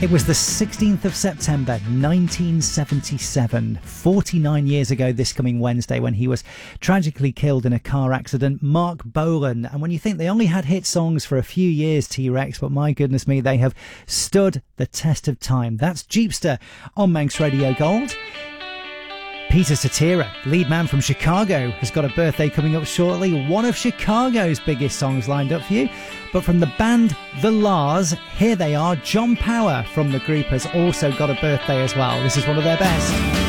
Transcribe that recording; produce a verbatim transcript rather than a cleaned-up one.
It was the sixteenth of September nineteen seventy-seven, forty-nine years ago this coming Wednesday, when he was tragically killed in a car accident. Marc Bolan. And when you think they only had hit songs for a few years, T-Rex, but my goodness me, they have stood the test of time. That's Jeepster on Manx Radio Gold. Peter Cetera, lead man from Chicago, has got a birthday coming up shortly. One of Chicago's biggest songs lined up for you. But from the band The La's, here they are. John Power from the group has also got a birthday as well. This is one of their best.